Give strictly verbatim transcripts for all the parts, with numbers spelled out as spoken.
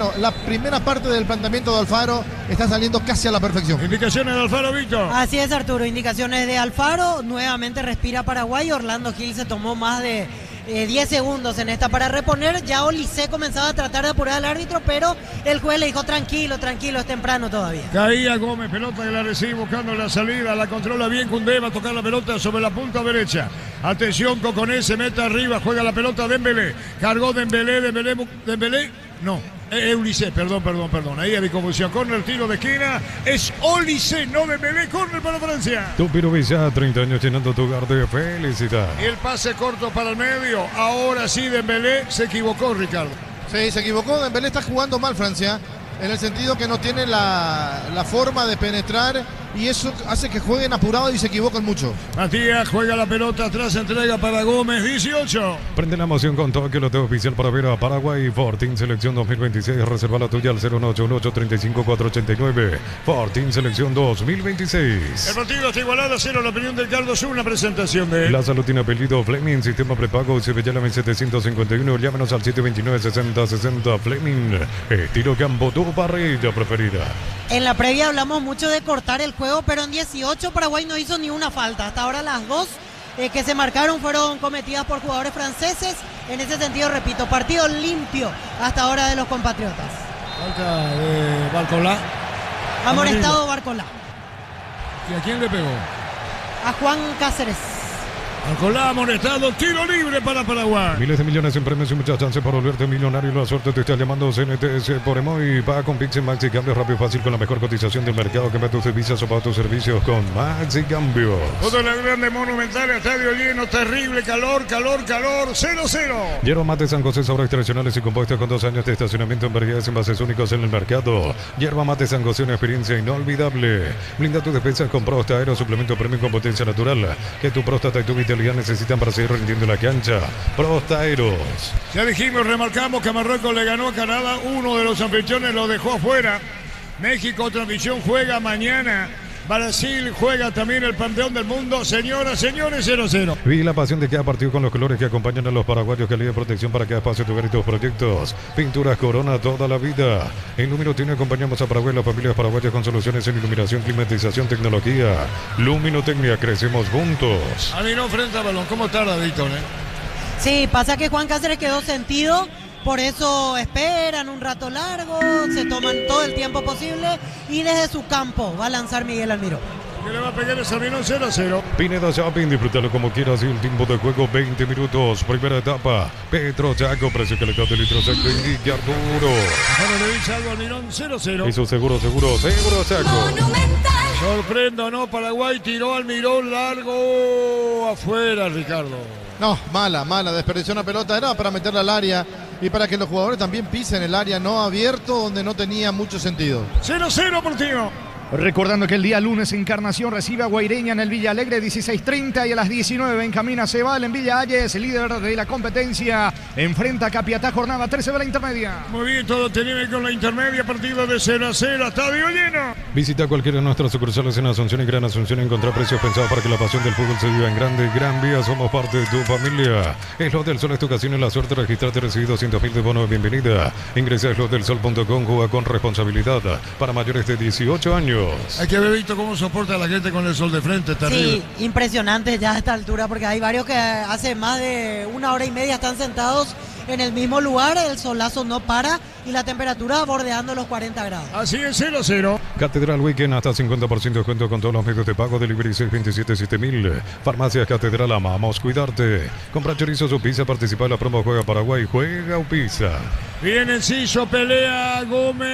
bueno, la primera parte del planteamiento de Alfaro está saliendo casi a la perfección. Indicaciones de Alfaro, Víctor. Así es, Arturo, indicaciones de Alfaro. Nuevamente respira Paraguay. Orlando Gil se tomó más de eh, diez segundos en esta para reponer. Ya Olise comenzaba a tratar de apurar al árbitro, pero el juez le dijo tranquilo, tranquilo, es temprano todavía. Caía Gómez, pelota que la recibe buscando la salida, la controla bien Koundé, va a tocar la pelota sobre la punta derecha. Atención, Coconé se mete arriba, juega la pelota Dembélé. Cargó Dembélé, Dembélé, Dembélé, no. Eh, Olise, perdón, perdón, perdón. Ahí había confusión. Corner, tiro de esquina. Es Olise, no Dembélé. Corner para Francia. Tupiro Villa, treinta años llenando tu hogar de felicidad. Y el pase corto para el medio. Ahora sí, Dembélé se equivocó, Ricardo. Sí, se equivocó. Dembélé está jugando mal Francia, en el sentido que no tiene la, la forma de penetrar y eso hace que jueguen apurados y se equivocan mucho. Matías juega la pelota atrás, entrega para Gómez, dieciocho. Prende la emoción con Tokio, lo tengo oficial para ver a Paraguay. Fortín Selección dos mil veintiséis, reserva la tuya al cero uno ocho uno ocho tres cinco cuatro ocho nueve. Fortín Selección dos mil veintiséis. El partido está igualado a cero, la opinión del Caldo es una presentación de... La salud tiene apellido Fleming, sistema prepago, se ve ya la mil setecientos cincuenta y uno, llámenos al siete dos nueve sesenta sesenta Fleming, estilo campo, tu parrilla preferida. En la previa hablamos mucho de cortar el juego, pero en dieciocho Paraguay no hizo ni una falta. Hasta ahora las dos eh, que se marcaron fueron cometidas por jugadores franceses. En ese sentido, repito, partido limpio hasta ahora de los compatriotas. Falta de Barcolá. Amonestado Barcolá. ¿Y a quién le pegó? A Juan Cáceres. Barcolá amonestado, tiro libre para Paraguay. Miles de millones en premios y muchas chances para volverte millonario. La suerte te está llamando C N T S por Emoy. Va con Pixel Maxi Cambio rápido y fácil con la mejor cotización del mercado. Cambia tus servicios o para tus servicios con Maxi Cambios. Todo la grande Monumental, estadio lleno, terrible calor, calor, calor, cero cero. Hierba Mate San José, sabores tradicionales y compuestos con dos años de estacionamiento en variedades envases únicos en el mercado. Hierba Mate San José, una experiencia inolvidable. Blinda tus defensas con Prosta Aero, suplemento premium con potencia natural. Que tu próstata y tu vitalidad necesitan para seguir rindiendo la cancha. Prosta Aeros. Ya dijimos, remarcamos que Marruecos le ganó a Canadá. Uno de los anfitriones lo dejó afuera. México, otra anfitrión, juega mañana. Brasil juega también el campeón del mundo. Señoras, señores, cero cero. Vi la pasión de cada partido con los colores que acompañan a los paraguayos. Calidad de protección para cada espacio, tu hogar y tus proyectos. Pinturas Corona toda la vida. En número tiene acompañamos a Paraguay, las familias paraguayas con soluciones en iluminación, climatización, tecnología. Luminotecnia, crecemos juntos. A mí no frente a balón. ¿Cómo tarda, Víctor? Eh? Sí, pasa que Juan Cáceres quedó sentido. Por eso esperan un rato largo, se toman todo el tiempo posible y desde su campo va a lanzar Miguel Almirón. ¿Qué le va a pegar ese Almirón? cero cero. Pineda Shopping, disfrútalo como quieras y el tiempo de juego veinte minutos. Primera etapa, Petro Chaco, precio calidad de litro secto, indique Arturo. Déjame le dice algo Almirón, cero cero. Eso seguro, seguro, seguro Chaco. Sorprenda o no, Paraguay tiró Almirón largo afuera, Ricardo. No, mala, mala, desperdició una pelota, era para meterla al área y para que los jugadores también pisen el área no abierto donde no tenía mucho sentido. cero cero por Tino. Recordando que el día lunes Encarnación recibe a Guaireña en el Villa Alegre, dieciséis treinta, y a las diecinueve Benjamín Cebal en Villa Hayes, líder de la competencia, enfrenta a Capiatá, jornada trece de la intermedia. Muy bien, todo tenía con la intermedia, partido de cero a cero, estadio lleno. Visita cualquiera de nuestras sucursales en Asunción y Gran Asunción y encontrar precios pensados para que la pasión del fútbol se viva en grande. Gran Vía, somos parte de tu familia. Slot del Sol es tu ocasión, la suerte de registrarte, recibir doscientos mil de bono de bienvenida. Ingresa a slot del sol punto com, juega con responsabilidad para mayores de dieciocho años. Hay que haber visto cómo soporta a la gente con el sol de frente, terrible. Sí, impresionante ya a esta altura, porque hay varios que hace más de una hora y media están sentados en el mismo lugar, el solazo no para y la temperatura bordeando los cuarenta grados. Así es, cero cero. Catedral Weekend, hasta cincuenta por ciento de descuento con todos los medios de pago. Delivery seis veintisiete siete mil. Farmacias Catedral, amamos cuidarte. Compra chorizos o pizza, participa en la promo Juega Paraguay, juega o pizza. Viene Enciso, pelea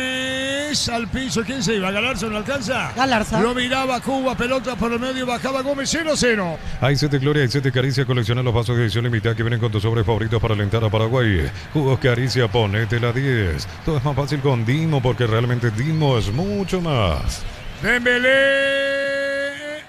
Gómez al piso. ¿Quién se iba? ¿Galarza no alcanza? Galarza. Lo miraba Cuba, pelota por el medio, bajaba Gómez, cero cero. Hay siete Gloria, hay siete Caricia, colecciona los vasos de edición limitada que vienen con tus sobres favoritos para alentar a Paraguay. Jugos Caricia, ponete la diez. Todo es más fácil con Dimo porque realmente Dimo es mucho más. Dembélé.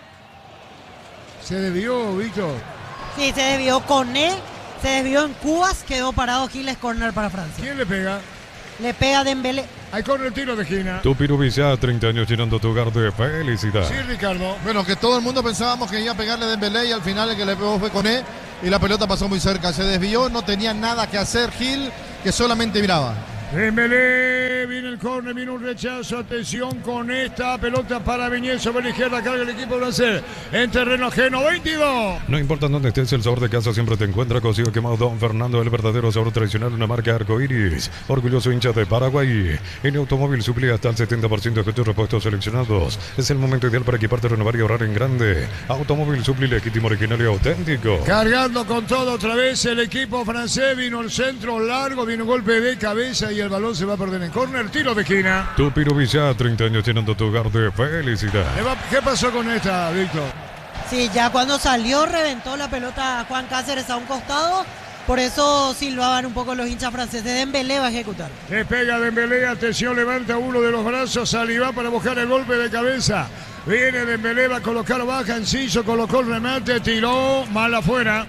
Se debió, Víctor. Sí, se desvió con E, se desvió en Cubas, quedó parado Giles, corner para Francia. ¿Quién le pega? Le pega Dembélé. Hay corner, tiro de esquina. Tupiro Villa, treinta años llenando tu hogar de felicidad. Sí, Ricardo. Bueno, que todo el mundo pensábamos que iba a pegarle Dembélé y al final el que le pegó fue Koné y la pelota pasó muy cerca, se desvió, no tenía nada que hacer Gil, que solamente miraba. Dembélé, viene el córner, viene un rechazo, atención con esta pelota para Viñez sobre la izquierda, carga el equipo francés en terreno ajeno, veintidós. No importa dónde estés, el sabor de casa siempre te encuentra. Cocido quemado Don Fernando, el verdadero sabor tradicional, una marca arcoíris. Orgulloso hincha de Paraguay. En Automóvil suple hasta el setenta por ciento de tus repuestos seleccionados. Es el momento ideal para equiparte, renovar y ahorrar en grande. Automóvil suple, legítimo, original y auténtico. Cargando con todo otra vez el equipo francés, vino el centro largo, vino un golpe de cabeza y el balón se va a perder en córner, tiro de esquina. Tu Pirubilla, treinta años llenando tu hogar de felicidad. ¿Qué pasó con esta, Víctor? Sí, ya cuando salió reventó la pelota a Juan Cáceres a un costado, por eso silbaban un poco los hinchas franceses. Dembélé va a ejecutar. Le pega Dembélé, atención, levanta uno de los brazos, Saliba para buscar el golpe de cabeza. Viene Dembélé, va a colocar baja, Enciso, colocó el remate, tiró, mal afuera.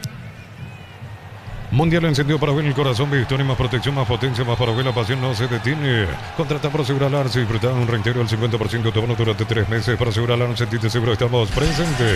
Mundial encendido para ver el corazón, victoria, más protección, más potencia, más para ver la pasión no se detiene. Contrata por Segural Arce y disfrutar un reintegro del cincuenta por ciento de tu bono durante tres meses. Para Segural Arce, sentite seguro, estamos presentes.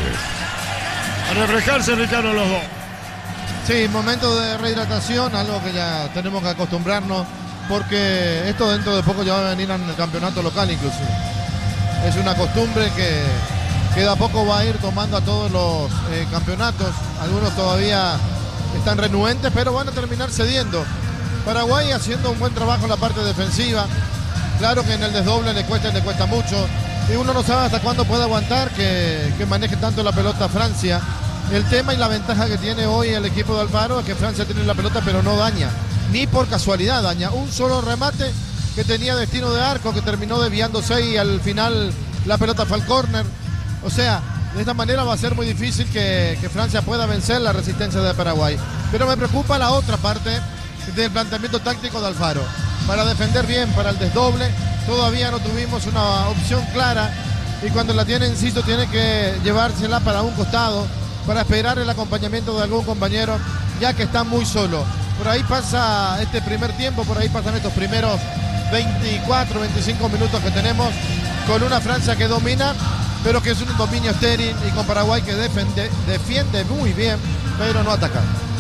A refrescarse, Ricardo, los dos. Sí, momento de rehidratación, algo que ya tenemos que acostumbrarnos, porque esto dentro de poco ya va a venir en el campeonato local inclusive. Es una costumbre que, que de a poco va a ir tomando a todos los eh, campeonatos. Algunos todavía están renuentes, pero van a terminar cediendo. Paraguay haciendo un buen trabajo en la parte defensiva. Claro que en el desdoble le cuesta, le cuesta mucho. Y uno no sabe hasta cuándo puede aguantar que, que maneje tanto la pelota Francia. El tema y la ventaja que tiene hoy el equipo de Alfaro es que Francia tiene la pelota pero no daña. Ni por casualidad daña. Un solo remate que tenía destino de arco, que terminó desviándose y al final la pelota fue al córner. O sea, de esta manera va a ser muy difícil que, que Francia pueda vencer la resistencia de Paraguay. Pero me preocupa la otra parte del planteamiento táctico de Alfaro. Para defender bien, para el desdoble, todavía no tuvimos una opción clara. Y cuando la tiene Enciso tiene que llevársela para un costado, para esperar el acompañamiento de algún compañero, ya que está muy solo. Por ahí pasa este primer tiempo, por ahí pasan estos primeros veinticuatro, veinticinco minutos que tenemos, con una Francia que domina, pero que es un dominio estéril, y con Paraguay que defiende, defiende muy bien, pero no ataca.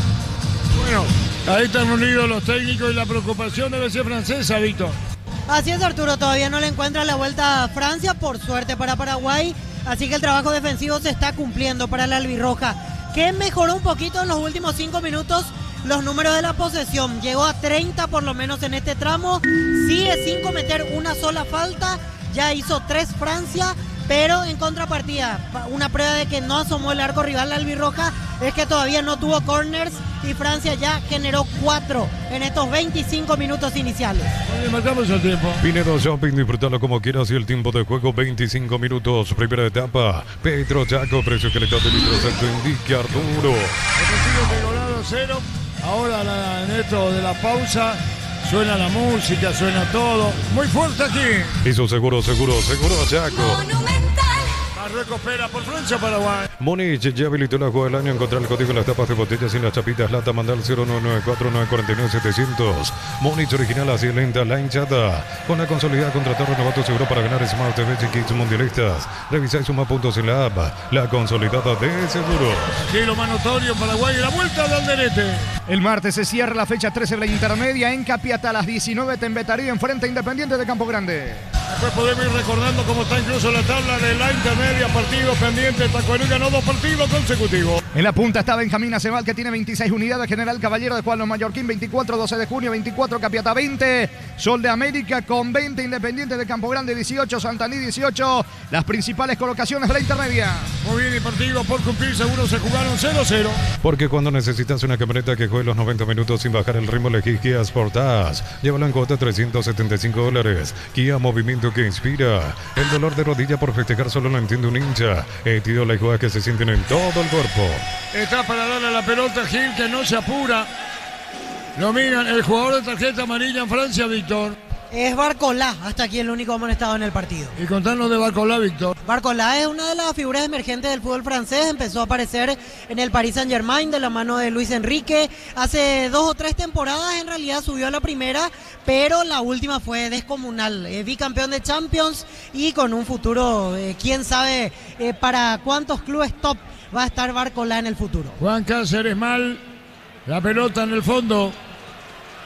Bueno, ahí están unidos los técnicos y la preocupación debe ser francesa, Víctor. Así es, Arturo, todavía no le encuentra la vuelta a Francia, por suerte para Paraguay, así que el trabajo defensivo se está cumpliendo para la albirroja, que mejoró un poquito en los últimos cinco minutos los números de la posesión. Llegó a treinta por lo menos en este tramo, sigue sin cometer una sola falta, ya hizo tres Francia, pero en contrapartida, una prueba de que no asomó el arco rival la albirroja es que todavía no tuvo corners y Francia ya generó cuatro en estos veinticinco minutos iniciales. Oye, matamos el tiempo. Pinedo Shopping, disfrutarlo como quieras y el tiempo de juego veinticinco minutos. Primera etapa, Petro Chaco, precio que le cae el litro exacto, indique Arturo. El de Colorado cero. Ahora la, en esto de la pausa suena la música, suena todo. Muy fuerte aquí. Hizo seguro, seguro, seguro Chaco. Marruecos espera por Francia, Paraguay. Múnich ya habilitó la jugada del año. Encontrar el código en las tapas de botellas y en las chapitas lata. Mandar cero nueve nueve cuatro nueve cuatro nueve siete cero cero. Múnich original, así lenta la hinchada. Con la consolidada contratar renovado seguro para ganar Smart T V y Kits mundialistas. Revisa y suma puntos en la app. La consolidada de seguro. Aquí lo más notorio en Paraguay y la vuelta de Alderete. El martes se cierra la fecha trece de la intermedia en Capiatá a las diecinueve. Tembetaría enfrente a Independiente de Campo Grande. Después podemos ir recordando cómo está incluso la tabla de la intermedia, partidos pendientes. Tacuarí ganó dos partidos consecutivos. En la punta está Benjamín Aceval, que tiene veintiséis unidades. General Caballero de Juan Los Mallorquín, veinticuatro. doce de junio, veinticuatro. Capiatá, veinte. Sol de América con veinte. Independiente de Campo Grande, dieciocho. Santaní, dieciocho. Las principales colocaciones de la intermedia. Muy bien, y partidos por cumplir, seguro se jugaron cero cero. Porque cuando necesitas una camioneta que juegue los noventa minutos sin bajar el ritmo, elegí Kia Sportage. Llévala en cuota trescientos setenta y cinco dólares. Kia, movimiento que inspira. El dolor de rodilla por festejar solo lo entiende un hincha. He tenido las jugadas que se sienten en todo el cuerpo. Está para darle la pelota Gil, que no se apura. Lo miran, el jugador de tarjeta amarilla en Francia, Víctor. Es Barcolá, hasta aquí el único amonestado en el partido. Y contanos de Barcolá, Víctor. Barcolá es una de las figuras emergentes del fútbol francés. Empezó a aparecer en el Paris Saint-Germain de la mano de Luis Enrique. Hace dos o tres temporadas en realidad subió a la primera, pero la última fue descomunal. Eh, bicampeón de Champions y con un futuro, eh, quién sabe eh, para cuántos clubes top va a estar Barcolá en el futuro. Juan Cáceres mal, la pelota en el fondo.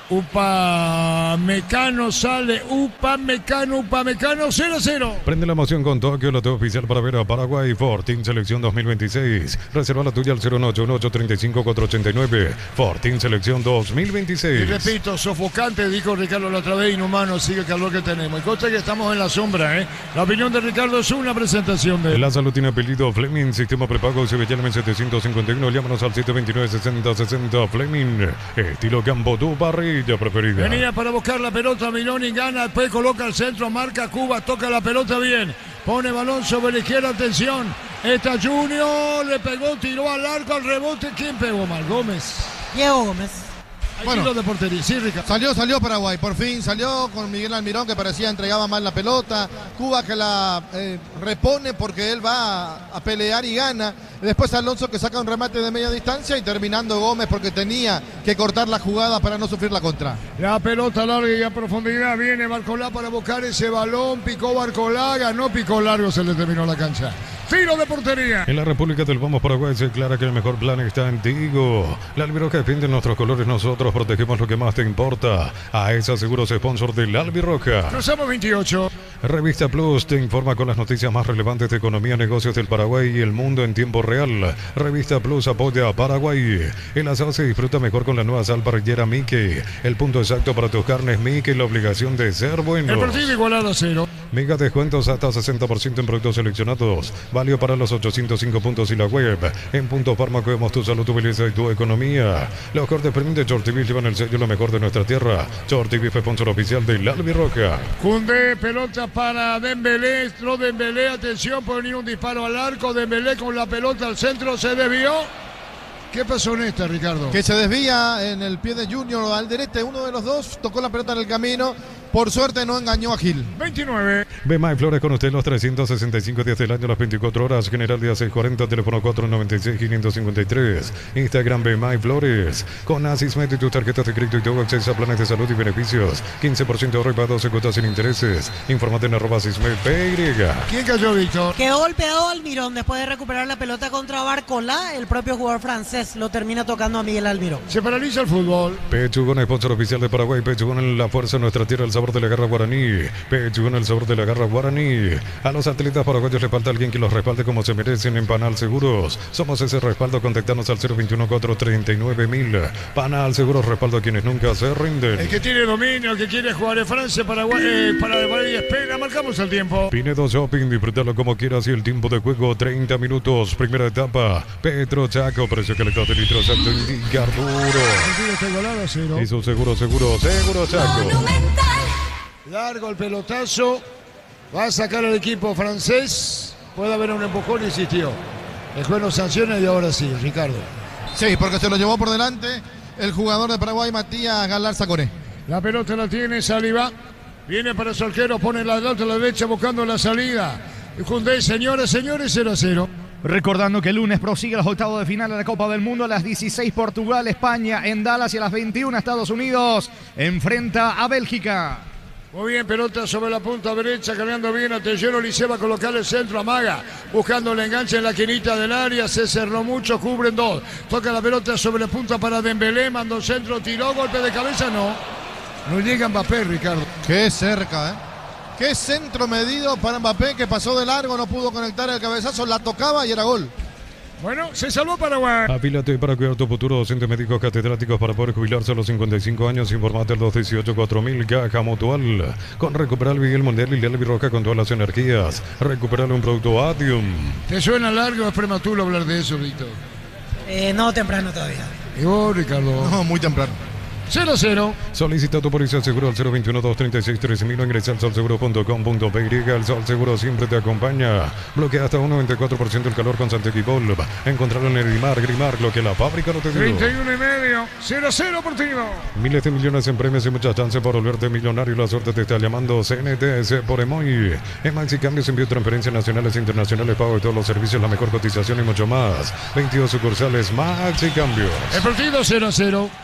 Upamecano sale, Upamecano, Upamecano, cero a cero. Prende la emoción con Tokio, la oficial para ver a Paraguay. Fortín Selección dos mil veintiséis. Reserva la tuya al cero uno ocho uno ocho tres cinco cuatro ocho nueve. Fortín Selección dos mil veintiséis. Y repito, sofocante, dijo Ricardo la otra vez, inhumano, sigue el calor que tenemos. Y consta que estamos en la sombra, ¿eh? La opinión de Ricardo es una presentación de... La salud tiene apellido Fleming, sistema prepago Sevillano setecientos cincuenta y uno. Llámanos al siete dos nueve sesenta sesenta. Fleming, estilo campo, tu parrilla preferida. Venía para buscar la pelota, Miloni gana, después coloca el centro, marca Cuba, toca la pelota bien, pone balón sobre la izquierda, atención, está Junior, le pegó, tiró al arco, al rebote, ¿quién pegó mal? Gómez. Diego Gómez. Hay Bueno. tiro de portería, sí, Ricardo. Salió, salió Paraguay, por fin salió con Miguel Almirón que parecía entregaba mal la pelota, Cuba que la eh, repone porque él va a, a pelear y gana, después Alonso que saca un remate de media distancia y terminando Gómez porque tenía que cortar la jugada para no sufrir la contra. La pelota larga y a profundidad, viene Barcolá para buscar ese balón, picó Barcolá, ganó, picó largo, se le terminó la cancha. Tiro de portería. En la República del Vamos Paraguay se declara que el mejor plan está en Tigo. La albirroja defiende nuestros colores, nosotros protegemos lo que más te importa. A esa Seguros, sponsor del albirroja. Cruzamos veintiocho. Revista Plus te informa con las noticias más relevantes de economía, negocios del Paraguay y el mundo en tiempo real. Revista Plus apoya a Paraguay. El asado se disfruta mejor con la nueva sal parrillera Mickey. El punto exacto para tus carnes Mickey, la obligación de ser buenos. El partido igualado a cero. Mega descuentos hasta sesenta por ciento en productos seleccionados. Válido para los ochocientos cinco puntos y la web. En Punto Fármaco vemos tu salud, tu belleza y tu economía. Los cortes premium de Short T V llevan el sello lo mejor de nuestra tierra. Short T V fue sponsor oficial del Albirroja. Koundé, pelota para Dembélé, entró Dembélé, atención, puede venir un disparo al arco, Dembélé con la pelota al centro, se desvió. ¿Qué pasó en esta, Ricardo? Que se desvía en el pie de Junior al derecho, uno de los dos tocó la pelota en el camino, por suerte no engañó a Gil. veintinueve. Bemay Flores con usted los trescientos sesenta y cinco días del año, las veinticuatro horas. General Díaz seiscientos cuarenta, teléfono cuatro nueve seis quinientos cincuenta y tres. Instagram Bemay Flores. Con Asismet y tus tarjetas de crédito y todo acceso a planes de salud y beneficios. quince por ciento de ahorro y para doce cuotas sin intereses. Informate en arroba Asismet P Y. ¿Quién cayó, Víctor? Quedó golpeado Almirón después de recuperar la pelota contra Barcolá. El propio jugador francés lo termina tocando a Miguel Almirón. Se paraliza el fútbol. Pechugón, sponsor oficial de Paraguay. Pechugón en la fuerza de nuestra tierra, el sabor de la garra guaraní. Pechugón, el sabor de la garra guaraní. A los atletas paraguayos le falta alguien que los respalde como se merecen en Panal Seguros. Somos ese respaldo, contactanos al cero veintiuno cuatro treinta y nueve mil. Panal Seguros, respaldo a quienes nunca se rinden. El que tiene dominio, el que quiere jugar en Francia, Paraguay, eh, Paraguay espera, marcamos el tiempo. Pinedo Shopping, disfrutarlo como quieras y el tiempo de juego, treinta minutos. Primera etapa, Petro Chaco, precio que le coste litro exacto, indica Arturo. El tiro está igualado a cero. Y su seguro, seguro, seguro Chaco. Largo el pelotazo, va a sacar al equipo francés, puede haber un empujón, insistió. El juez no sanciona y ahora sí, Ricardo. Sí, porque se lo llevó por delante el jugador de Paraguay, Matías Galarza Coré. La pelota la tiene Saliba, viene para su arquero, pone la delante a la derecha buscando la salida. Koundé, señores, señores, cero a cero. Recordando que el lunes prosigue los octavos de final de la Copa del Mundo. A las dieciséis Portugal, España en Dallas, y a las veintiuna Estados Unidos enfrenta a Bélgica. Muy bien, pelota sobre la punta derecha, cambiando bien, atención, Olise va a colocar el centro, amaga, buscando el enganche en la quinita del área, se cerró mucho, cubren dos, toca la pelota sobre la punta para Dembélé, mandó centro, tiró, golpe de cabeza, no, no llega Mbappé, Ricardo. Qué cerca, ¿eh? Qué centro medido para Mbappé, que pasó de largo, no pudo conectar el cabezazo, la tocaba y era gol. Bueno, se salvó Paraguay. Afílate para cuidar tu futuro. Docentes médicos catedráticos para poder jubilarse a los cincuenta y cinco años. Informate al dos dieciocho cuatro mil. Caja Mutual. Con Recuperar Miguel Mundial y la Albirroja con todas las energías. Recuperar un producto Adium. ¿Te suena largo o es prematuro hablar de eso, Víctor? Eh, no, temprano todavía. ¿Y vos, Ricardo? No, muy temprano. cero a cero. Solicita tu póliza de seguro al cero veintiuno dos treinta y seis trece mil o ingresa al sol seguro punto com punto p y. El Sol Seguro siempre te acompaña. Bloquea hasta un noventa y cuatro por ciento el calor con Santec y Volv. Encontrarlo en el Grimar, Grimar, lo que la fábrica no te dio. treinta y uno y medio. cero a cero Portivo. Miles de millones en premios y muchas chances por volverte millonario. La suerte te está llamando. C N T S por Emoy. En Maxi Cambios, envío, transferencias nacionales e internacionales, pago de todos los servicios, la mejor cotización y mucho más. veintidós sucursales Maxi Cambios. El partido cero a cero.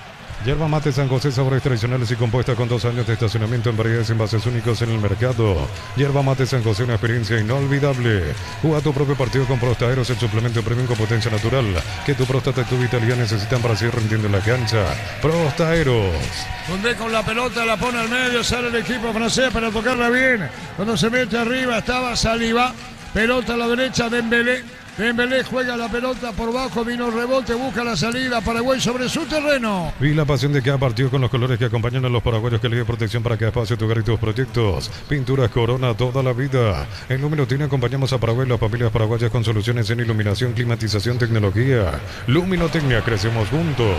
Yerba mate San José, sabores tradicionales y compuesta con dos años de estacionamiento en variedades envases únicos en el mercado. Yerba mate San José, una experiencia inolvidable. Juega tu propio partido con Prostaeros, el suplemento premium con potencia natural que tu próstata y tu vitalidad necesitan para seguir rindiendo en la cancha. Prostaeros. Donde con la pelota la pone al medio, sale el equipo francés para tocarla bien. Cuando se mete arriba estaba Saliba. Pelota a la derecha, Dembélé. Dembélé juega la pelota por bajo, vino el rebote, busca la salida. Paraguay sobre su terreno. Y la pasión de cada partido con los colores que acompañan a los paraguayos que le dio protección para cada espacio, tu hogar y tus proyectos. Pinturas Corona toda la vida. En Número Tiene acompañamos a Paraguay, las familias paraguayas con soluciones en iluminación, climatización, tecnología. Luminotecnia, crecemos juntos.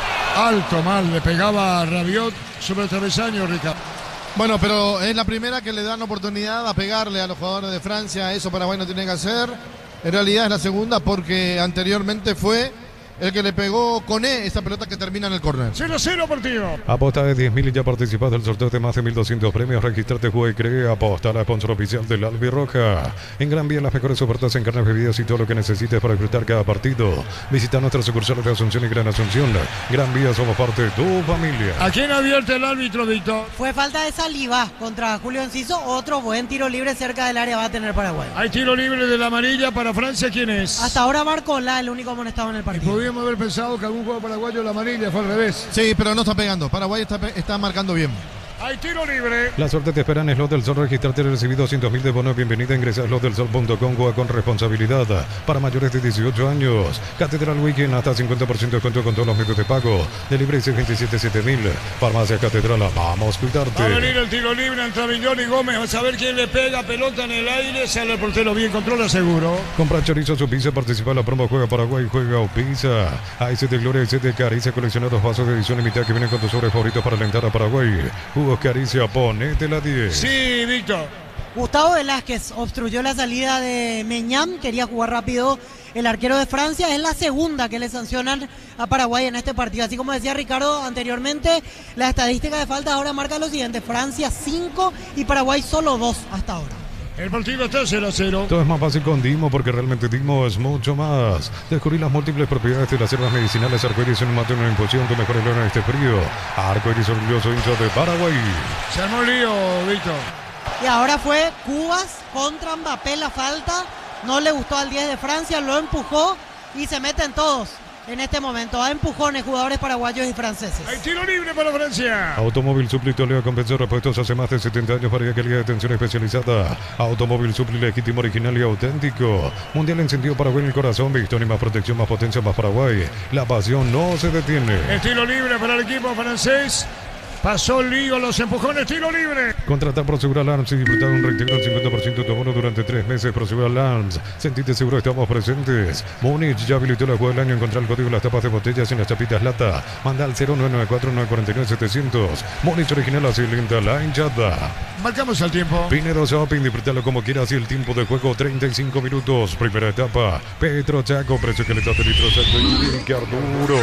Alto mal, le pegaba a Rabiot sobre el travesaño, Ricardo. Bueno, pero es la primera que le dan oportunidad a pegarle a los jugadores de Francia. Eso Paraguay no tiene que hacer. En realidad es la segunda porque anteriormente fue el que le pegó Koné esa pelota que termina en el córner. cero cero partido. Aposta de diez mil y ya participas del sorteo de más de mil doscientos premios. Registrate, juega y cree. Aposta, la sponsor oficial del Albirroja. En Gran Vía las mejores ofertas en carnes, bebidas y todo lo que necesites para disfrutar cada partido. Visita nuestras sucursales de Asunción y Gran Asunción. Gran Vía, somos parte de tu familia. ¿A quién advierte el árbitro, Víctor? Fue falta de Saliba contra Julio Enciso. Otro buen tiro libre cerca del área va a tener Paraguay. Hay tiro libre de la amarilla para Francia. ¿Quién es? Hasta ahora Barcola, el único amonestado en el partido. Podríamos haber pensado que algún jugador paraguayo la amarilla fue al revés. Sí, pero no está pegando. Paraguay está, está marcando bien. Hay tiro libre. La suerte te espera en Slot del Sol. Registrarte y recibir doscientos mil de bonos. Bienvenida. Ingresa a slot del sol punto com. Juega con responsabilidad. Para mayores de dieciocho años. Catedral Weekend hasta cincuenta por ciento de descuento con todos los medios de pago. Delivery seis veintisiete siete mil. Farmacia Catedral. Vamos a cuidarte. Va a venir el tiro libre entre Millón y Gómez. Vamos a ver quién le pega. Pelota en el aire. Sale el portero bien. Controla seguro. Compra chorizo su pizza. Participa en la promo. Juega Paraguay. Juega o pizza. A ese de Gloria. Ese de Caricia. Coleccionados vasos de edición limitada que vienen con tus sobres favoritos para alentar a Paraguay. Jugos Caricia. Ponete la diez. Sí, Víctor. Gustavo Velázquez obstruyó la salida de Meñán, quería jugar rápido el arquero de Francia. Es la segunda que le sancionan a Paraguay en este partido. Así como decía Ricardo anteriormente, la estadística de faltas ahora marca lo siguiente: Francia cinco y Paraguay solo dos hasta ahora. El partido está cero a cero. Todo es más fácil con Dimo porque realmente Dimo es mucho más. Descubrir las múltiples propiedades de las hierbas medicinales Arcoiris en un mate, una infusión, tu mejor helado en este frío. Arcoiris, orgulloso hincha de Paraguay. Se armó el lío, Víctor. Y ahora fue Cubas contra Mbappé la falta. No le gustó al diez de Francia, lo empujó y se meten todos. En este momento a empujones jugadores paraguayos y franceses. Hay tiro libre para Francia. Automóvil Supli Toledo compensó repuestos hace más de setenta años para calidad de atención especializada. Automóvil Supli legítimo, original y auténtico. Mundial encendido Paraguay en el corazón. Victoria, más protección, más potencia, más Paraguay. La pasión no se detiene. El tiro libre para el equipo francés. Pasó el lío, los empujones, tiro libre. Contratar Prosegur Alarms y disfrutar un reintegro del cincuenta por ciento de tu bono durante tres meses. Prosegur Alarms, sentite seguro, estamos presentes. Múnich ya habilitó la jugada del año. Encontrar el código en las tapas de botellas y en las chapitas lata. Manda al cero nueve nueve cuatro nueve cuatro nueve siete cero cero. Múnich original, así linda la hinchada. Marcamos el tiempo. Pinedo Shopping, disfrútalo como quieras y el tiempo de juego treinta y cinco minutos. Primera etapa, Petro Chaco, precio que le da de litro exacto y indica Arturo.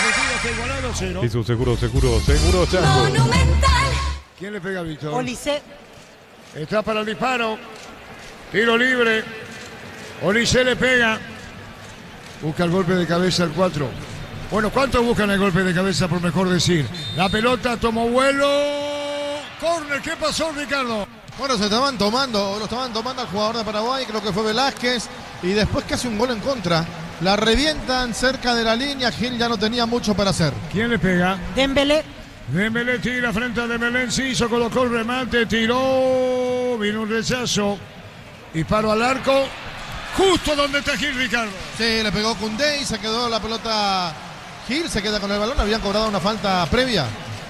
Y su seguro, seguro, seguro Chaco. Monumental. ¿Quién le pega a Víctor? Olise. Está para el disparo. Tiro libre. Olise le pega. Busca el golpe de cabeza el cuatro. Bueno, ¿cuántos buscan el golpe de cabeza, por mejor decir? La pelota tomó vuelo. Corner, ¿qué pasó, Ricardo? Bueno, se estaban tomando, lo estaban tomando al jugador de Paraguay, creo que fue Velázquez, y después que hace un gol en contra. La revientan cerca de la línea. Gil ya no tenía mucho para hacer. ¿Quién le pega? Dembélé. Dembélé tira frente a Dembélé. Enciso, colocó el remate, tiró. Vino un rechazo. Y paró al arco. Justo donde está Gil, Ricardo. Sí, le pegó Koundé y se quedó la pelota. Gil se queda con el balón. Habían cobrado una falta previa.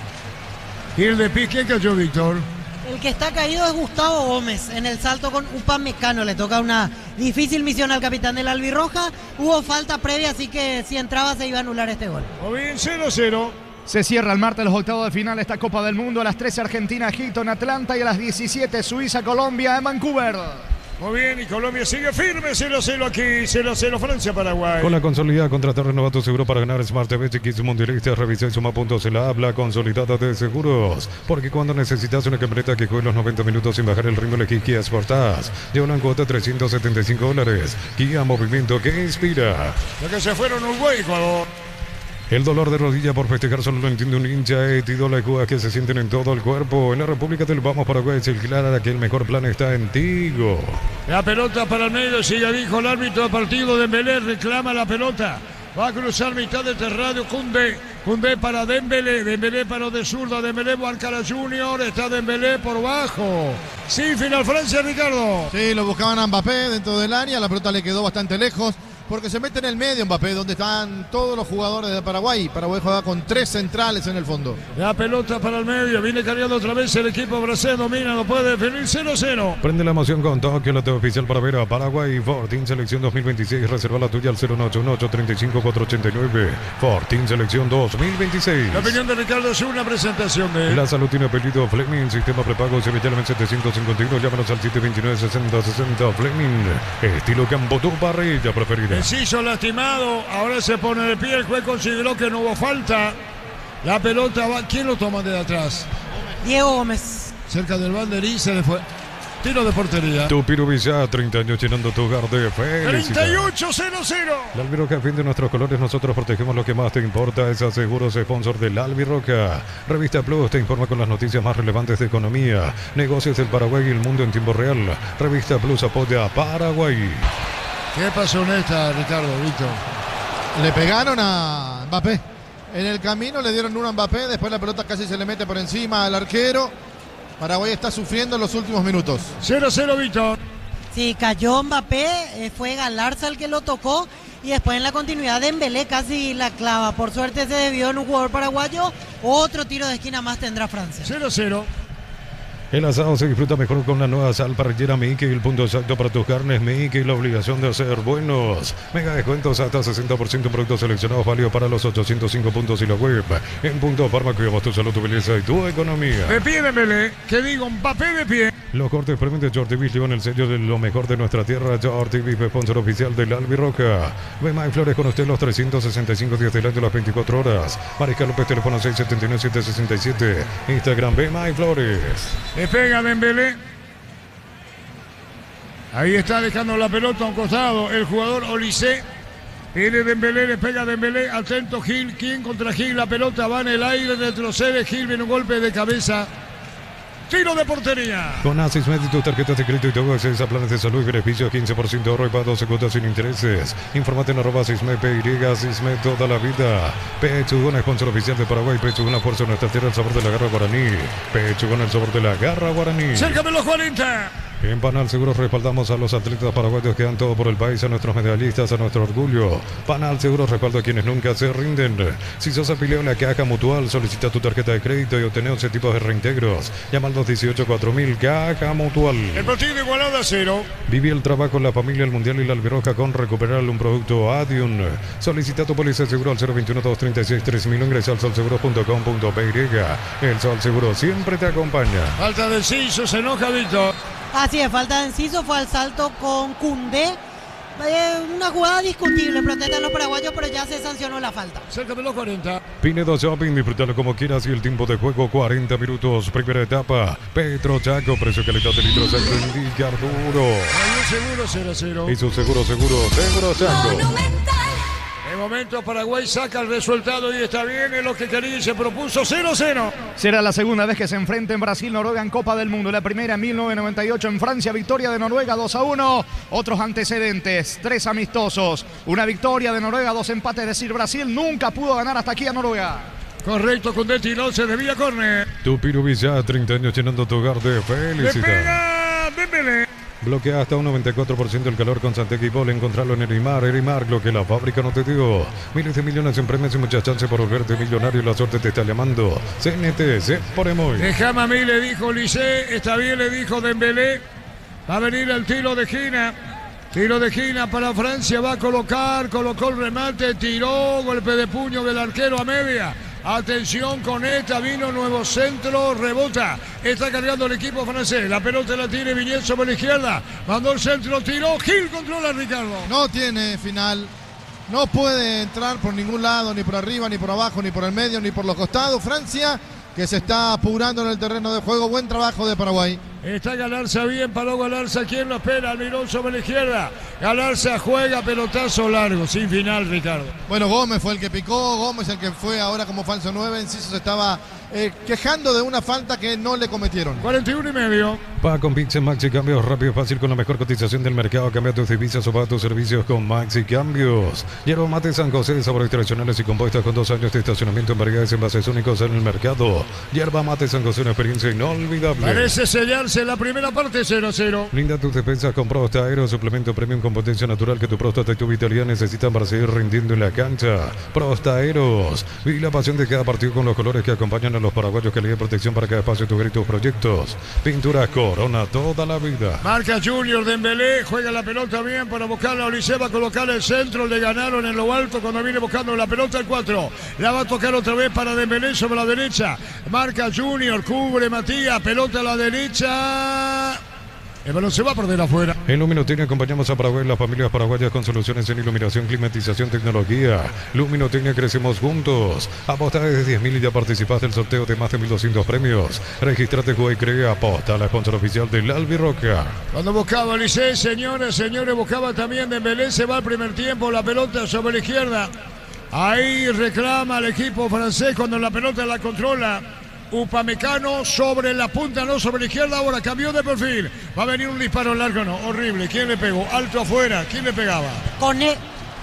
Gil de pie. ¿Quién cayó, Víctor? El que está caído es Gustavo Gómez. En el salto con Upamecano le toca una difícil misión al capitán del Albirroja. Hubo falta previa, así que si entraba se iba a anular este gol. O bien, cero cero. Se cierra el martes los octavos de final de esta Copa del Mundo. A las trece Argentina, Hilton, Atlanta, y a las diecisiete Suiza, Colombia en Vancouver. Muy bien, y Colombia sigue firme, cero cero aquí, cero cero Francia, Paraguay. Con la consolidada contratar renovado seguro para ganar Smart T V X Mundialista, revisa Suma Puntos en la habla consolidada de seguros. Porque cuando necesitas una camioneta que juegue los noventa minutos sin bajar el ritmo, elegí Kia Sportage. De una cuota de trescientos setenta y cinco dólares. Kia, movimiento que inspira. Lo que se fueron Uruguay, Ecuador. El dolor de rodilla por festejar solo lo entiende un hincha. Etido las jugadas que se sienten en todo el cuerpo. En la República del Vamos Paraguay es el claro que el mejor plan está en Tigo. La pelota para el medio, sigue dijo el árbitro del partido. Dembélé reclama la pelota. Va a cruzar mitad de terreno Koundé. Koundé para Dembélé. Dembélé para de zurda. Dembélé Guarcara Junior. Está Dembélé por bajo. Sí, final Francia, Ricardo. Sí, lo buscaban a Mbappé dentro del área. La pelota le quedó bastante lejos. Porque se mete en el medio Mbappé, donde están todos los jugadores de Paraguay. Paraguay juega con tres centrales en el fondo. La pelota para el medio, viene cargando otra vez el equipo brasileño, domina, no puede definir cero cero. Prende la emoción con Tokio, la T V oficial para ver a Paraguay. Fortín Selección dos mil veintiséis, reserva la tuya al cero nueve uno ocho tres cinco cuatro ocho nueve. Fortín Selección dos mil veintiséis. La opinión de Ricardo es una presentación de La salud tiene apellido Fleming, sistema prepago Sevillano setecientos cincuenta y uno, llámanos al siete dos nueve sesenta sesenta. Fleming, estilo Cambotú, parrilla preferida. Enciso lastimado, ahora se pone de pie, el juez consideró que no hubo falta. La pelota va, ¿quién lo toma de atrás? Diego Gómez. Cerca del banderín se le fue. Tiro de portería. Tupiru Villa, treinta años llenando tu hogar de felicidad. treinta y ocho cero cero. La Albiroca defiende nuestros colores, nosotros protegemos lo que más te importa. Es Seguros, sponsor del Albiroca. Revista Plus te informa con las noticias más relevantes de economía, negocios del Paraguay y el mundo en tiempo real. Revista Plus apoya a Paraguay. ¿Qué pasó en esta, Ricardo, Víctor? Le pegaron a Mbappé. En el camino le dieron uno a Mbappé, después la pelota casi se le mete por encima al arquero. Paraguay está sufriendo en los últimos minutos. cero cero, Víctor. Sí, cayó Mbappé, eh, fue Galarza el que lo tocó y después en la continuidad Dembélé casi la clava. Por suerte se desvió en un jugador paraguayo. Otro tiro de esquina más tendrá Francia. cero cero. El asado se disfruta mejor con la nueva sal parrillera Mickey, el punto exacto para tus carnes Mickey, la obligación de ser buenos. Mega descuentos hasta sesenta por ciento en productos seleccionados, válido para los ochocientos cinco puntos y la web. En Punto Farma cuidamos tu salud, tu belleza y tu economía. De pie Dembélé, que digo Mbappé de pie. Los cortes premium de Jordi Beef llevan el sello de lo mejor de nuestra tierra. Jordi Beef, sponsor oficial del Albiroca. Bema y Flores con usted los trescientos sesenta y cinco días del año, las veinticuatro horas. Mariscal López, teléfono seis siete nueve siete seis siete. Instagram Bema y Flores. Le pega Dembélé. Ahí está dejando la pelota a un costado el jugador Olise. Viene Dembélé, le pega Dembélé. Atento Gil, ¿quién contra Gil? La pelota va en el aire, retrocede Gil, viene un golpe de cabeza. Tiro de portería. Con Asismed y tus tarjetas de crédito y todo acceso a planes de salud y beneficios, quince por ciento de ahorro y para doce cuotas sin intereses. Informate en arroba Asismed P Y, Asismed toda la vida. Pechugón, sponsor oficial de Paraguay. Pechugón, la fuerza de nuestra tierra, el sabor de la garra guaraní. Pechugón, el sabor de la garra guaraní. Cerca de los cuarenta. En Panal Seguros respaldamos a los atletas paraguayos que dan todo por el país, a nuestros medallistas, a nuestro orgullo. Panal Seguros respalda a quienes nunca se rinden. Si sos afiliado en la Caja Mutual, solicita tu tarjeta de crédito y obtener once tipos de reintegros. Llama al dos dieciocho cuatro mil, Caja Mutual. El partido igualado a cero. Vive el trabajo, la familia, el mundial y la Albiroca con recuperar un producto Adium. Solicita tu póliza de seguro al cero veintiuno dos treinta y seis tres mil, ingresa al solseguro punto com punto p y. El Sol Seguro siempre te acompaña. Falta de Ciso, se enoja Víctor. Así es, falta de Enciso, fue al salto con Koundé. Eh, una jugada discutible, protestan los paraguayos, pero ya se sancionó la falta. Cerca de los cuarenta. Pinedo Shopping, disfrutalo como quieras y el tiempo de juego cuarenta minutos. Primera etapa, Petro Chaco, precio calidad de litros indica Arturo. Hay un seguro cero cero. Y su seguro, seguro, seguro Chaco. De momento Paraguay saca el resultado y está bien, es lo que quería y se propuso cero cero. Será la segunda vez que se enfrenta en Brasil-Noruega en Copa del Mundo. La primera en mil novecientos noventa y ocho en Francia, victoria de Noruega dos a uno. Otros antecedentes, tres amistosos. Una victoria de Noruega, dos empates, es decir, Brasil nunca pudo ganar hasta aquí a Noruega. Correcto, con Detti no se debía córner. Tupiru Villa, treinta años llenando tu hogar de Le felicidad. pega Dembélé. Bloquea hasta un noventa y cuatro por ciento el calor con Santec y Bol. Encontrarlo en Erimar. Erimar, lo que la fábrica no te dio. Miles de millones en premios y muchas chances por volverte millonario. La suerte te está llamando. C N T, C por Emoy. Déjame a mí, le dijo Lisé. Está bien, le dijo Dembélé. Va a venir el tiro de Gina. Tiro de Gina para Francia. Va a colocar. Colocó el remate. Tiró. Golpe de puño del arquero a media. Atención con esta, vino nuevo centro, rebota, está cargando el equipo francés, la pelota la tiene Viñez sobre la izquierda, mandó el centro, tiró, Gil controla a Ricardo. No tiene final, no puede entrar por ningún lado, ni por arriba, ni por abajo, ni por el medio, ni por los costados. Francia que se está apurando en el terreno de juego, buen trabajo de Paraguay. Está Galarza bien, paró Galarza. ¿Quién lo espera? Almirón sobre la izquierda. Galarza juega pelotazo largo, sin final, Ricardo. Bueno, Gómez fue el que picó, Gómez el que fue ahora como falso nueve. Enciso se estaba eh, quejando de una falta que no le cometieron. cuarenta y uno y medio. Paga con Pix en Maxi Cambios, rápido y fácil con la mejor cotización del mercado. Cambia tus divisas o paga tus servicios con Maxi Cambios. Yerba Mate San José de sabores tradicionales y compuestas con dos años de estacionamiento en variedades y envases únicos en el mercado. Yerba Mate San José, una experiencia inolvidable. Parece sellarse la primera parte, cero a cero. Brinda tus defensas con Prostaero, suplemento premium con potencia natural que tu próstata y tu vitalidad necesitan para seguir rindiendo en la cancha. Prostaeros. Vive la pasión de cada partido con los colores que acompañan a los paraguayos, calidad y protección para cada espacio de tus gritos proyectos. Pinturas Corona toda la vida. Marca Junior Dembélé, juega la pelota bien para buscarla a Olise, va a colocar el centro, le ganaron en lo alto cuando viene buscando la pelota el cuatro. La va a tocar otra vez para Dembélé sobre la derecha. Marca Junior, cubre Matías, pelota a la derecha. El balón se va a perder afuera. En Luminotecnia acompañamos a Paraguay, las familias paraguayas con soluciones en iluminación, climatización, tecnología. Luminotecnia, crecemos juntos. Aposta desde diez mil y ya participaste del sorteo de más de mil doscientos premios. Registrate, juega y crea. Aposta, la sponsor oficial del Albirroca. Cuando buscaba Olise, señores, señores, buscaba también Dembélé, se va al primer tiempo, la pelota sobre la izquierda. Ahí reclama el equipo francés cuando la pelota la controla Upamecano sobre la punta, no sobre la izquierda. Ahora cambió de perfil. Va a venir un disparo largo, no, horrible. ¿Quién le pegó? Alto afuera. ¿Quién le pegaba? Cone.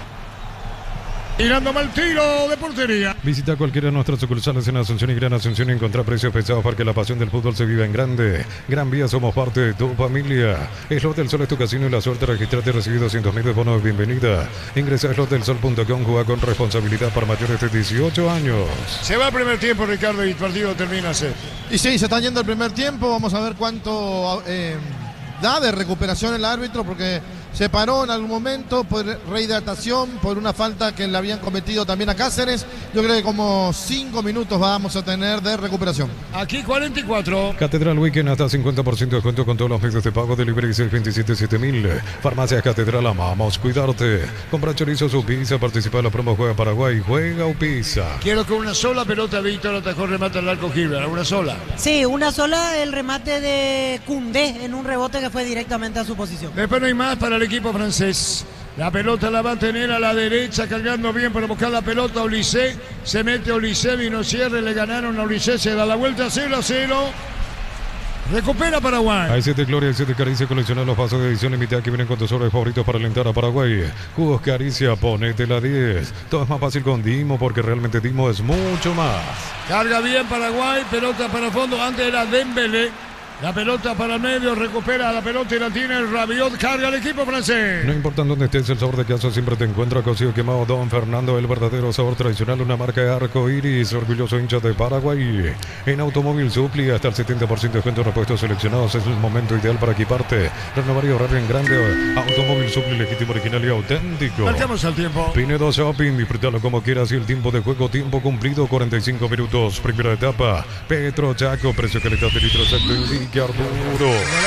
Tirando mal tiro de portería. Visita cualquiera de nuestras sucursales en Asunción y Gran Asunción y encontrar precios pesados para que la pasión del fútbol se viva en grande. Gran Vía, somos parte de tu familia. Slot del Sol es tu casino y la suerte. Registrate y recibí doscientos mil de bono de bienvenida. Ingresa a slot del sol punto com, juega con responsabilidad para mayores de dieciocho años. Se va el primer tiempo, Ricardo, y el partido termina así. Y sí, se está yendo el primer tiempo. Vamos a ver cuánto eh, da de recuperación el árbitro, porque se paró en algún momento por rehidratación, por una falta que le habían cometido también a Cáceres. Yo creo que como cinco minutos vamos a tener de recuperación. Aquí cuarenta y cuatro. Catedral Weekend hasta cincuenta por ciento de descuento con todos los medios de pago. Delivery seis veintisiete siete mil. Farmacias Catedral, amamos cuidarte. Compra chorizo su pizza, participa en la promo Juega Paraguay, juega o pizza. Quiero que una sola pelota, Víctor, atajó remate al arco Gilbert. Una sola. Sí, una sola, el remate de Koundé en un rebote que fue directamente a su posición. Después no hay más para el equipo francés. La pelota la va a tener a la derecha, cargando bien para buscar la pelota. Olise, se mete Olise, vino cierre, le ganaron a Olise, se da la vuelta, cero a cero. Recupera Paraguay. Hay siete Gloria, hay siete Caricia, colecciona los pasos de edición limitada que vienen con tus sobres favoritos para alentar a Paraguay. Jugos Caricia, ponete la diez. Todo es más fácil con Dimo, porque realmente Dimo es mucho más. Carga bien Paraguay, pelota para el fondo, antes era Dembélé. La pelota para el medio, recupera la pelota y la tiene el Rabiot, carga el equipo francés. No importa dónde estés, el sabor de queso siempre te encuentra. Cocido quemado Don Fernando, el verdadero sabor tradicional, una marca de arco iris, orgulloso hincha de Paraguay. En Automóvil Supli, hasta el setenta por ciento de descuento en repuestos seleccionados. Es el momento ideal para equiparte, renovar y ahorrar en grande. Automóvil Supli, legítimo, original y auténtico. Marcamos el tiempo. Pinedo Shopping, disfrútalo como quieras y el tiempo de juego, tiempo cumplido, cuarenta y cinco minutos. Primera etapa, Petro Chaco, precio calidad de litro exacto, indique Arturo.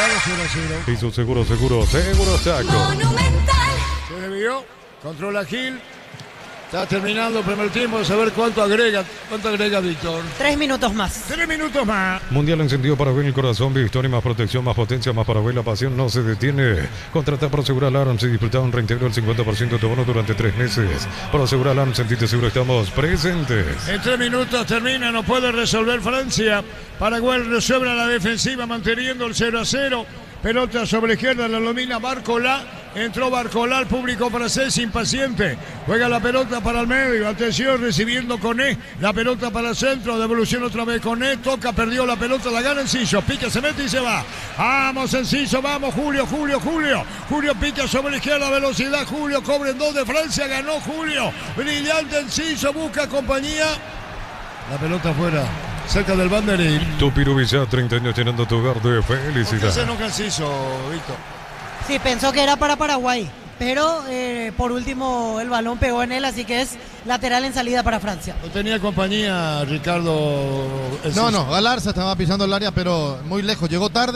Y su seguro, seguro, seguro Chaco. Monumental. Se debió, controla Gil. Está terminando el primer tiempo, de saber cuánto agrega, cuánto agrega Víctor. Tres minutos más. Tres minutos más. Mundial encendido para ver el corazón, victoria, más protección, más potencia, más para ver la pasión no se detiene. Contrata Prosegur Alarms y disfruta un reintegro del cincuenta por ciento de tu bono durante tres meses. Prosegur Alarms, sentite seguro, estamos presentes. En tres minutos termina, no puede resolver Francia. Paraguay resuelve a la defensiva manteniendo el cero a cero. Pelota sobre la izquierda, la domina Barcolá. Entró Barcolá, el público francés impaciente. Juega la pelota para el medio. Atención, recibiendo Koné. La pelota para el centro. Devolución otra vez Koné. Toca, perdió la pelota, la gana Enciso. Pica, se mete y se va. Vamos, Enciso, vamos, Julio, Julio, Julio. Julio pica sobre la izquierda, velocidad. Julio cobre en dos de Francia. Ganó Julio. Brillante Enciso, busca compañía. La pelota afuera, cerca del banderín. Tu Pirubilla, treinta años llenando tu hogar de felicidad. Ese no Enciso, Víctor. Sí, pensó que era para Paraguay, pero eh, por último el balón pegó en él, así que es lateral en salida para Francia. No tenía compañía Ricardo Enciso. No, no, Galarza estaba pisando el área, pero muy lejos. Llegó tarde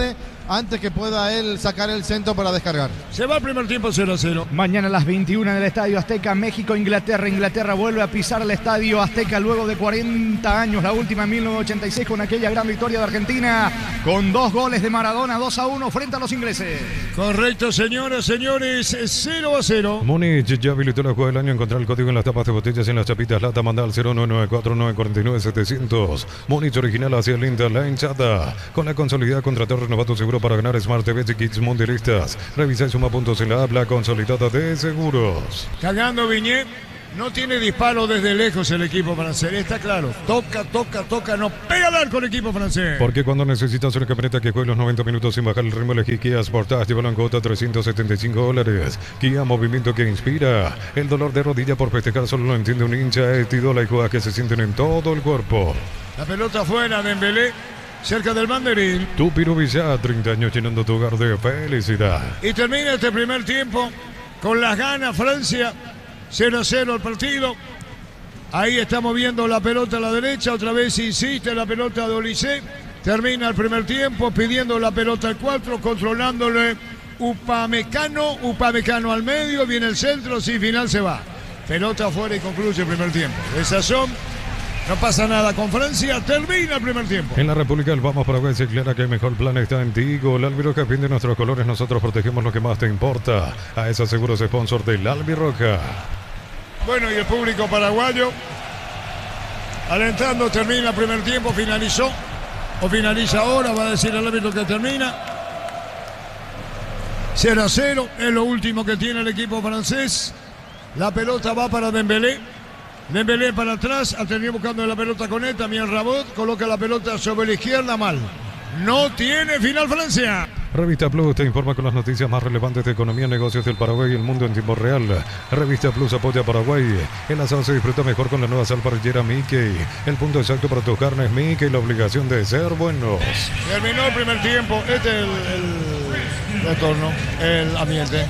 antes que pueda él sacar el centro para descargar. Se va el primer tiempo cero a cero. Mañana a las veintiuna en el Estadio Azteca, México, Inglaterra. Inglaterra vuelve a pisar el Estadio Azteca luego de cuarenta años, la última en mil novecientos ochenta y seis con aquella gran victoria de Argentina, con dos goles de Maradona, dos a uno frente a los ingleses. Correcto, señoras, señores, cero a cero. Múnich ya habilitó la jugada del año. Encontrar el código en las tapas de botellas en las chapitas lata. Manda al cero nueve nueve cuatro nueve cuatro nueve siete cero cero. Múnich original hacia el Inter, la hinchada. Con la consolidada contratar renovado seguro para ganar Smart T V y Kits mundialistas. Revisa y suma puntos en la app, la consolidada de seguros. Cagando Viñé. No tiene disparo desde lejos el equipo francés, está claro. Toca, toca, toca, no pega al arco el equipo francés. Porque cuando necesitas una camioneta que juegue los noventa minutos sin bajar el ritmo, elegí Kia Sportage. Llévalo en cuota trescientos setenta y cinco dólares. Kia, movimiento que inspira. El dolor de rodilla por festejar solo lo entiende un hincha. Estidola y jugadas que se sienten en todo el cuerpo. La pelota fuera de Dembélé, cerca del banderín. Tu Piruvilla, treinta años llenando tu hogar de felicidad. Y termina este primer tiempo con las ganas Francia. cero a cero el partido. Ahí estamos viendo la pelota a la derecha. Otra vez insiste la pelota de Olise. Termina el primer tiempo pidiendo la pelota al cuatro, controlándole Upamecano. Upamecano al medio. Viene el centro. Sí, final se va. Pelota afuera y concluye el primer tiempo. De sazón. No pasa nada con Francia, termina el primer tiempo. En la República del Vamos Paraguay se aclara que el mejor plan está en Tigo. El Albiroja pide nuestros colores, nosotros protegemos lo que más te importa. A esa seguro es sponsor del Albiroja. Bueno, y el público paraguayo alentando, termina el primer tiempo, finalizó o finaliza ahora, va a decir el árbitro que termina. cero a cero, es lo último que tiene el equipo francés. La pelota va para Dembélé. Dembélé para atrás, ha tenido buscando la pelota con él, también Rabot, coloca la pelota sobre la izquierda, mal. No tiene final Francia. Revista Plus te informa con las noticias más relevantes de economía, negocios del Paraguay y el mundo en tiempo real. Revista Plus apoya a Paraguay. El asado se disfruta mejor con la nueva sal parrillera Mickey. El punto exacto para tus carnes Mickey, la obligación de ser buenos. Terminó el primer tiempo, este es el, el retorno, el ambiente.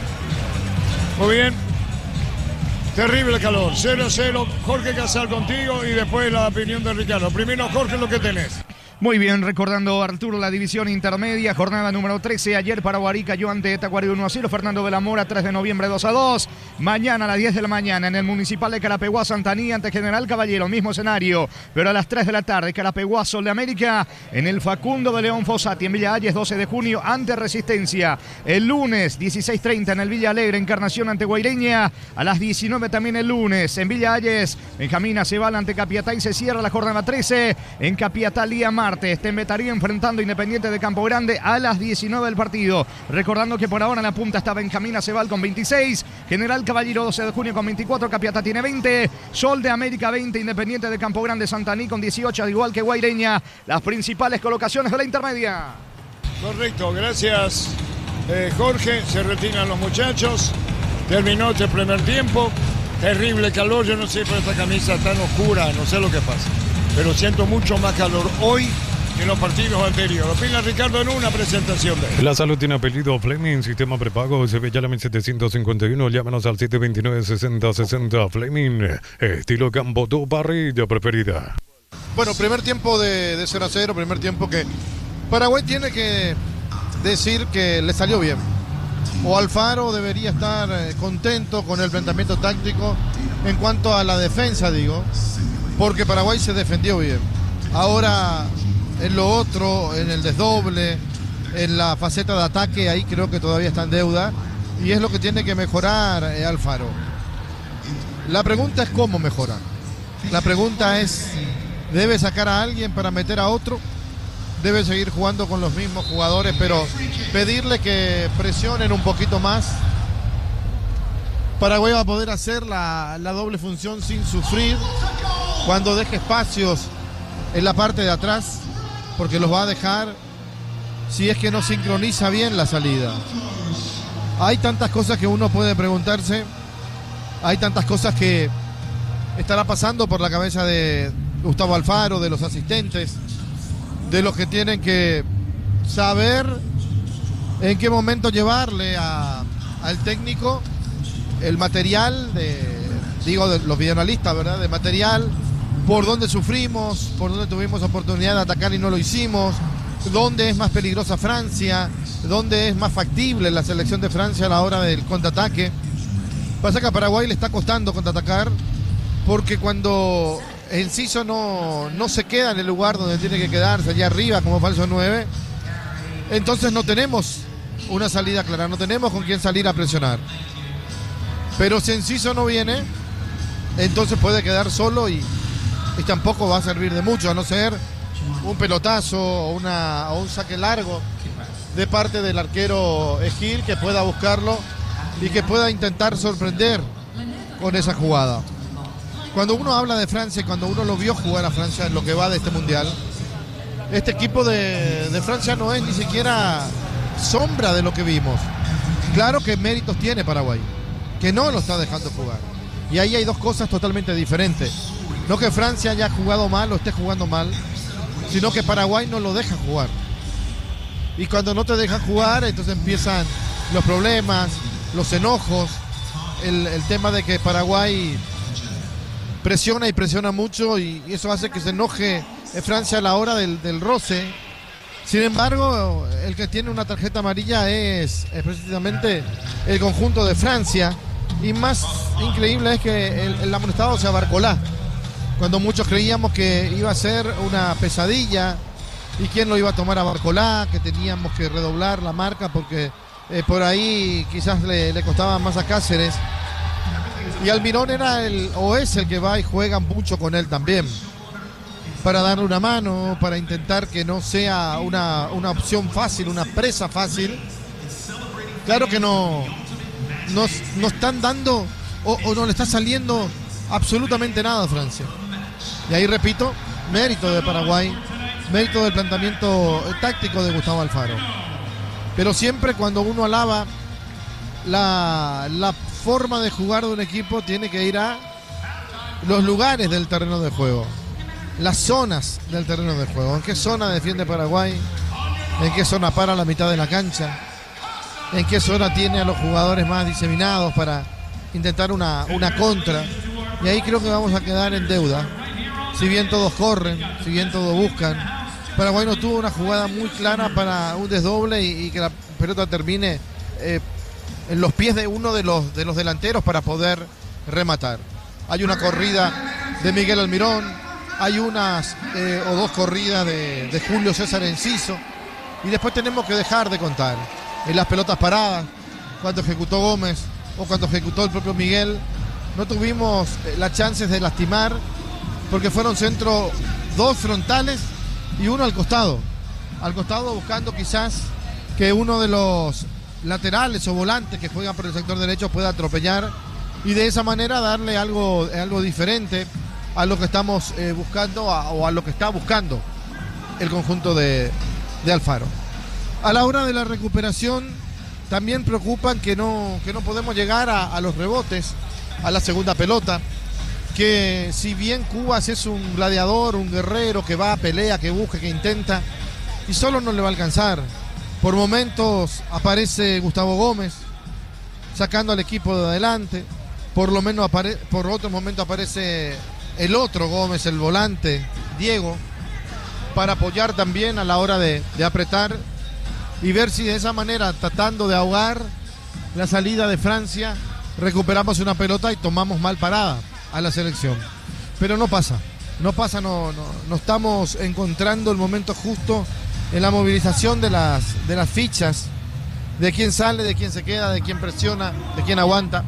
Muy bien. Terrible calor, cero a cero, Jorge Casal contigo y después la opinión de Ricardo. Primero, Jorge, lo que tenés. Muy bien, recordando Arturo la división intermedia, jornada número trece, ayer Paraguarí cayó ante Tacuary uno a cero, Fernando de la Mora tres de noviembre dos a dos, mañana a las diez de la mañana en el Municipal de Carapeguá, Santaní ante General Caballero, mismo escenario, pero a las tres de la tarde Carapeguá, Sol de América, en el Facundo de León Fossati, en Villa Ayes, doce de junio ante Resistencia, el lunes dieciséis treinta en el Villa Alegre, Encarnación ante Guaireña, a las diecinueve también el lunes en Villa Ayes, Benjamín Acebal ante Capiatá y se cierra la jornada trece en Capiatá, Lía Mar. Tembetaría enfrentando Independiente de Campo Grande a las diecinueve del partido. Recordando que por ahora en la punta está Benjamín Acebal con veintiséis, General Caballero doce de junio con veinticuatro, Capiatá tiene veinte, Sol de América veinte, Independiente de Campo Grande, Santaní con dieciocho, al igual que Guaireña. Las principales colocaciones de la intermedia. Correcto, gracias eh, Jorge. Se retiran los muchachos. Terminó este primer tiempo. Terrible calor, yo no sé por esta camisa tan oscura, no sé lo que pasa. Pero siento mucho más calor hoy que en los partidos anteriores. Opina Ricardo en una presentación de él. La salud tiene apellido Fleming, sistema prepago, se ve ya la mil setecientos cincuenta y uno, llámanos al siete dos nueve, sesenta sesenta. Fleming, estilo campo, tu parrilla preferida. Bueno, primer tiempo de, de cero a cero, primer tiempo que Paraguay tiene que decir que le salió bien. O Alfaro debería estar contento con el planteamiento táctico en cuanto a la defensa, digo. Porque Paraguay se defendió bien. Ahora, en lo otro, en el desdoble, en la faceta de ataque, ahí creo que todavía está en deuda. Y es lo que tiene que mejorar eh, Alfaro. La pregunta es cómo mejorar. La pregunta es, ¿debe sacar a alguien para meter a otro? ¿Debe seguir jugando con los mismos jugadores, pero pedirle que presionen un poquito más? Paraguay va a poder hacer la, la doble función sin sufrir cuando deje espacios en la parte de atrás, porque los va a dejar si es que no sincroniza bien la salida. Hay tantas cosas que uno puede preguntarse, hay tantas cosas que estará pasando por la cabeza de Gustavo Alfaro, de los asistentes, de los que tienen que saber en qué momento llevarle a, al técnico el material de, digo, de los videoanalistas, ¿verdad? De material, por dónde sufrimos, por dónde tuvimos oportunidad de atacar y no lo hicimos, dónde es más peligrosa Francia, dónde es más factible la selección de Francia a la hora del contraataque. Pasa que a Paraguay le está costando contraatacar, porque cuando Enciso no, no se queda en el lugar donde tiene que quedarse, allá arriba como falso nueve, entonces no tenemos una salida clara, no tenemos con quién salir a presionar. Pero si Enciso no viene, entonces puede quedar solo y, y tampoco va a servir de mucho, a no ser un pelotazo o, una, o un saque largo de parte del arquero Gil, que pueda buscarlo y que pueda intentar sorprender con esa jugada. Cuando uno habla de Francia, cuando uno lo vio jugar a Francia en lo que va de este mundial, este equipo de, de Francia no es ni siquiera sombra de lo que vimos. Claro que méritos tiene Paraguay, que no lo está dejando jugar. Y ahí hay dos cosas totalmente diferentes. No que Francia haya jugado mal o esté jugando mal, sino que Paraguay no lo deja jugar. Y cuando no te dejan jugar, entonces empiezan los problemas, los enojos, el, el tema de que Paraguay presiona y presiona mucho, y eso hace que se enoje Francia a la hora del, del roce. Sin embargo, el que tiene una tarjeta amarilla es, es precisamente el conjunto de Francia, y más increíble es que el, el amonestado sea Barcolá, cuando muchos creíamos que iba a ser una pesadilla y quién lo iba a tomar a Barcolá, que teníamos que redoblar la marca porque eh, por ahí quizás le, le costaba más a Cáceres. Y Almirón era el, o es el que va y juega mucho con él también, para darle una mano, para intentar que no sea una, una opción fácil, una presa fácil. Claro que no, no, no están dando o, o no le está saliendo absolutamente nada a Francia. Y ahí repito, mérito de Paraguay, mérito del planteamiento táctico de Gustavo Alfaro. Pero siempre cuando uno alaba la, la forma de jugar de un equipo, tiene que ir a los lugares del terreno de juego, las zonas del terreno de juego. ¿En qué zona defiende Paraguay? ¿En qué zona para la mitad de la cancha? ¿En qué zona tiene a los jugadores más diseminados para intentar una, una contra? Y ahí creo que vamos a quedar en deuda. Si bien todos corren, si bien todos buscan, Paraguay no tuvo una jugada muy clara para un desdoble y, y que la pelota termine eh, en los pies de uno de los, de los delanteros para poder rematar. Hay una corrida de Miguel Almirón, hay unas eh, o dos corridas de, de Julio César Enciso, y después tenemos que dejar de contar en las pelotas paradas, cuando ejecutó Gómez o cuando ejecutó el propio Miguel. No tuvimos eh, las chances de lastimar, porque fueron centros dos frontales y uno al costado. Al costado buscando quizás que uno de los laterales o volantes que juegan por el sector derecho pueda atropellar y de esa manera darle algo, algo diferente a lo que estamos eh, buscando a, o a lo que está buscando el conjunto de, de Alfaro. A la hora de la recuperación también preocupan que no, que no podemos llegar a, a los rebotes, a la segunda pelota, que si bien Cubas es un gladiador, un guerrero que va, pelea, que busca, que intenta, y solo no le va a alcanzar. Por momentos aparece Gustavo Gómez sacando al equipo de adelante, por lo menos apare- por otro momento aparece el otro Gómez, el volante, Diego, para apoyar también a la hora de, de apretar y ver si de esa manera, tratando de ahogar la salida de Francia, recuperamos una pelota y tomamos mal parada a la selección. Pero no pasa, no pasa, no, no, no estamos encontrando el momento justo en la movilización de las, de las fichas, de quién sale, de quién se queda, de quién presiona, de quién aguanta.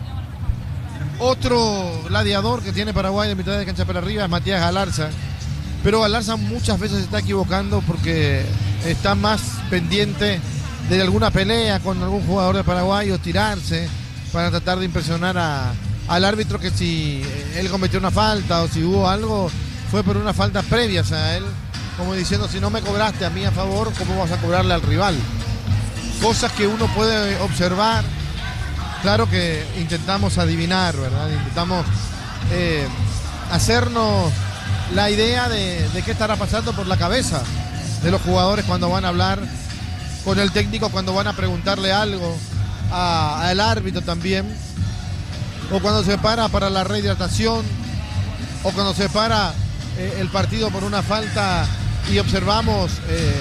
Otro gladiador que tiene Paraguay de mitad de cancha para arriba es Matías Galarza, pero Galarza muchas veces se está equivocando porque está más pendiente de alguna pelea con algún jugador de Paraguay o tirarse para tratar de impresionar a, al árbitro, que si él cometió una falta o si hubo algo, fue por una falta previa a él, como diciendo, si no me cobraste a mí a favor, ¿cómo vas a cobrarle al rival? Cosas que uno puede observar. Claro que intentamos adivinar, ¿verdad? Intentamos eh, hacernos la idea de, de qué estará pasando por la cabeza de los jugadores cuando van a hablar con el técnico, cuando van a preguntarle algo al árbitro también, o cuando se para para la rehidratación, o cuando se para eh, el partido por una falta y observamos eh,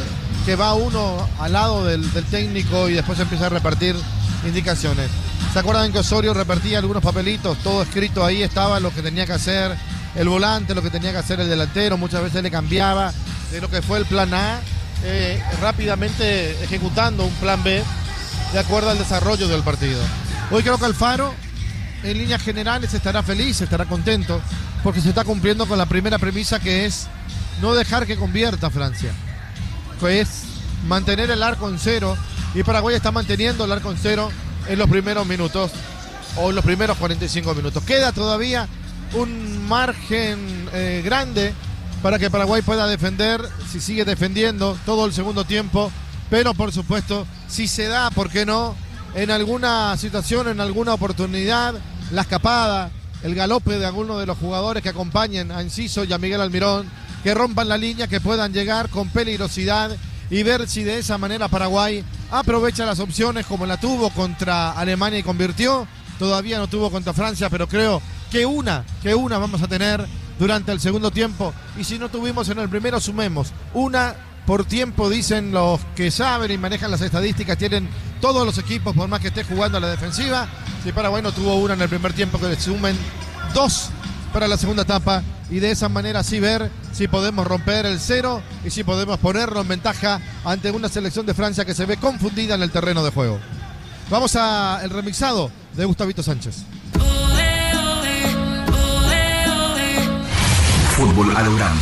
que va uno al lado del, del técnico y después empieza a repartir indicaciones. ¿Se acuerdan que Osorio repartía algunos papelitos? Todo escrito ahí estaba lo que tenía que hacer el volante, lo que tenía que hacer el delantero, muchas veces le cambiaba de lo que fue el plan A, eh, rápidamente ejecutando un plan B de acuerdo al desarrollo del partido. Hoy creo que Alfaro, en líneas generales, estará feliz, estará contento, porque se está cumpliendo con la primera premisa, que es no dejar que convierta Francia. Pues mantener el arco en cero, y Paraguay está manteniendo el arco en cero en los primeros minutos, o en los primeros cuarenta y cinco minutos. Queda todavía un margen eh, grande para que Paraguay pueda defender, si sigue defendiendo todo el segundo tiempo, pero por supuesto, si se da, ¿por qué no?, en alguna situación, en alguna oportunidad, la escapada, el galope de alguno de los jugadores que acompañen a Enciso y a Miguel Almirón, que rompan la línea, que puedan llegar con peligrosidad y ver si de esa manera Paraguay aprovecha las opciones como la tuvo contra Alemania y convirtió. Todavía no tuvo contra Francia, pero creo que una, que una vamos a tener durante el segundo tiempo. Y si no tuvimos en el primero, sumemos una por tiempo, dicen los que saben y manejan las estadísticas, tienen todos los equipos, por más que esté jugando a la defensiva. Si Paraguay no tuvo una en el primer tiempo, que le sumen dos para la segunda etapa, y de esa manera sí ver si podemos romper el cero y si podemos ponerlo en ventaja ante una selección de Francia que se ve confundida en el terreno de juego. Vamos a el remixado de Gustavito Sánchez. Fútbol a lo grande.